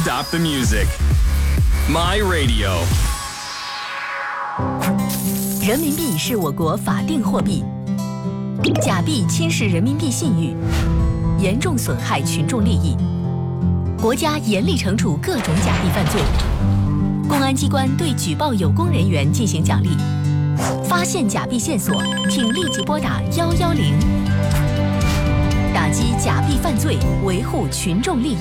stop the music. My Radio. 人民币是我国法定货币，假币侵蚀人民币信誉，严重损害群众利益。国家严厉惩处各种假币犯罪，公安机关对举报有功人员进行奖励。发现假币线索，请立即拨打110，打击假币犯罪，维护群众利益。